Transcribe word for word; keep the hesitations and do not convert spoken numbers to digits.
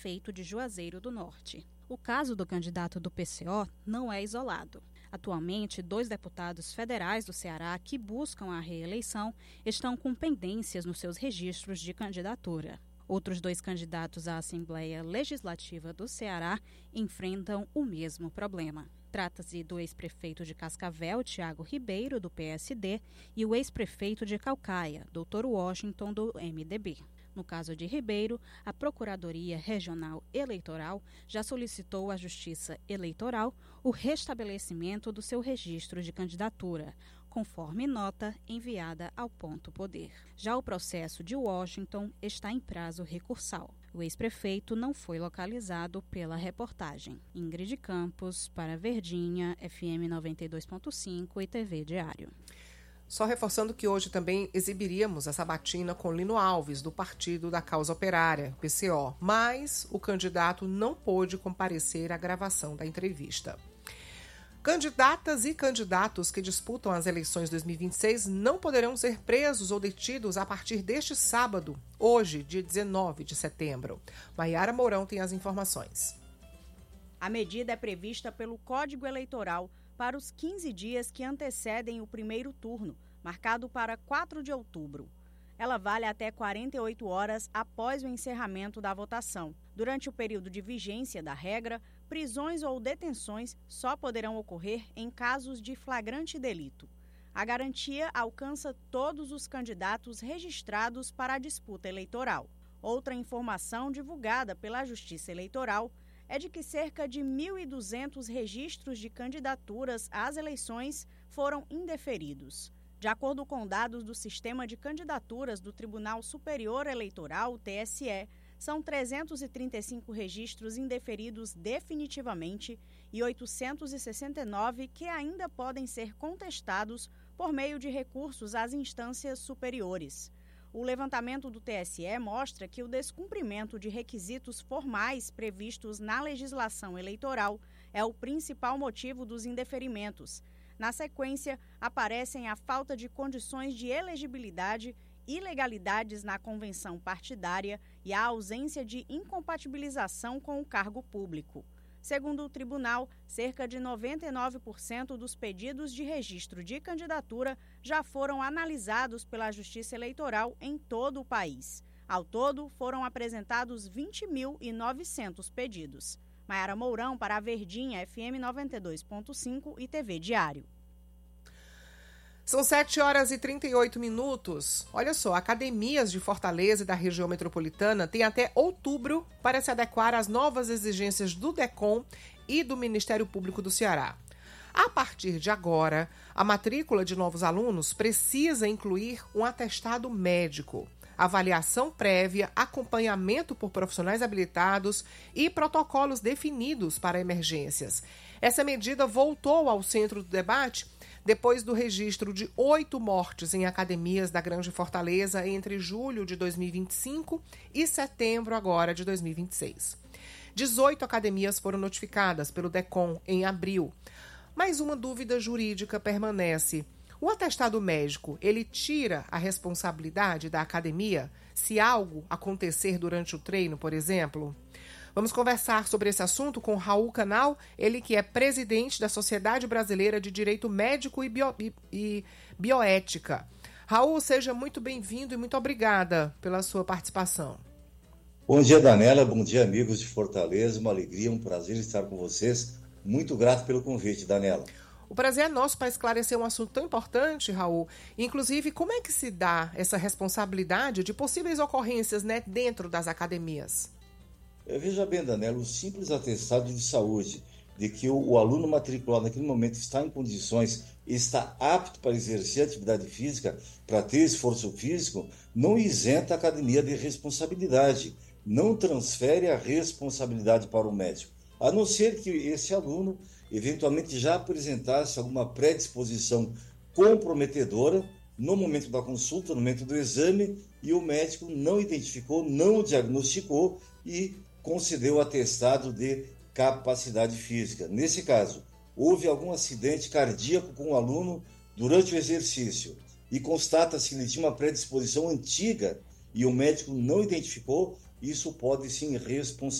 prefeito de Juazeiro do Norte. O caso do candidato do P C O não é isolado. Atualmente, dois deputados federais do Ceará que buscam a reeleição estão com pendências nos seus registros de candidatura. Outros dois candidatos à Assembleia Legislativa do Ceará enfrentam o mesmo problema. Trata-se do ex-prefeito de Cascavel, Tiago Ribeiro, do P S D, e o ex-prefeito de Caucaia, doutor Washington, do M D B. No caso de Ribeiro, a Procuradoria Regional Eleitoral já solicitou à Justiça Eleitoral o restabelecimento do seu registro de candidatura, conforme nota enviada ao Ponto Poder. Já o processo de Washington está em prazo recursal. O ex-prefeito não foi localizado pela reportagem. Ingrid Campos, para Verdinha, F M noventa e dois ponto cinco e T V Diário. Só reforçando que hoje também exibiríamos a sabatina com Lino Alves, do Partido da Causa Operária, P C O, mas o candidato não pôde comparecer à gravação da entrevista. Candidatas e candidatos que disputam as eleições dois mil e vinte e seis não poderão ser presos ou detidos a partir deste sábado, hoje, dia dezenove de setembro. Maiara Mourão tem as informações. A medida é prevista pelo Código Eleitoral para os quinze dias que antecedem o primeiro turno, marcado para quatro de outubro. Ela vale até quarenta e oito horas após o encerramento da votação. Durante o período de vigência da regra, prisões ou detenções só poderão ocorrer em casos de flagrante delito. A garantia alcança todos os candidatos registrados para a disputa eleitoral. Outra informação divulgada pela Justiça Eleitoral é de que cerca de mil e duzentos registros de candidaturas às eleições foram indeferidos. De acordo com dados do Sistema de Candidaturas do Tribunal Superior Eleitoral, T S E, são trezentos e trinta e cinco registros indeferidos definitivamente e oitocentos e sessenta e nove que ainda podem ser contestados por meio de recursos às instâncias superiores. O levantamento do T S E mostra que o descumprimento de requisitos formais previstos na legislação eleitoral é o principal motivo dos indeferimentos. Na sequência, aparecem a falta de condições de elegibilidade, ilegalidades na convenção partidária e a ausência de incompatibilização com o cargo público. Segundo o tribunal, cerca de noventa e nove por cento dos pedidos de registro de candidatura já foram analisados pela Justiça Eleitoral em todo o país. Ao todo, foram apresentados vinte mil e novecentos pedidos. Maiara Mourão para a Verdinha, F M noventa e dois ponto cinco e T V Diário. São sete horas e trinta e oito minutos. Olha só, academias de Fortaleza e da região metropolitana têm até outubro para se adequar às novas exigências do DECOM e do Ministério Público do Ceará. A partir de agora, a matrícula de novos alunos precisa incluir um atestado médico, avaliação prévia, acompanhamento por profissionais habilitados e protocolos definidos para emergências. Essa medida voltou ao centro do debate depois do registro de oito mortes em academias da Grande Fortaleza entre julho de dois mil e vinte e cinco e setembro agora de dois mil e vinte e seis. dezoito academias foram notificadas pelo DECOM em abril. Mas uma dúvida jurídica permanece. O atestado médico, ele tira a responsabilidade da academia se algo acontecer durante o treino, por exemplo? Vamos conversar sobre esse assunto com Raul Canal, ele que é presidente da Sociedade Brasileira de Direito Médico e, Bio, e, e Bioética. Raul, seja muito bem-vindo e muito obrigada pela sua participação. Bom dia, Danela. Bom dia, amigos de Fortaleza. Uma alegria, um prazer estar com vocês. Muito grato pelo convite, Danela. O prazer é nosso para esclarecer um assunto tão importante, Raul. Inclusive, como é que se dá essa responsabilidade de possíveis ocorrências, né, dentro das academias? Veja bem, Danela, o simples atestado de saúde de que o, o aluno matriculado naquele momento está em condições, está apto para exercer atividade física, para ter esforço físico, não isenta a academia de responsabilidade, não transfere a responsabilidade para o médico, a não ser que esse aluno eventualmente já apresentasse alguma predisposição comprometedora no momento da consulta, no momento do exame, e o médico não identificou, não diagnosticou e concedeu o atestado de capacidade física. Nesse caso, houve algum acidente cardíaco com o aluno durante o exercício e constata-se que ele tinha uma predisposição antiga e o médico não identificou, isso pode sim responsabilizar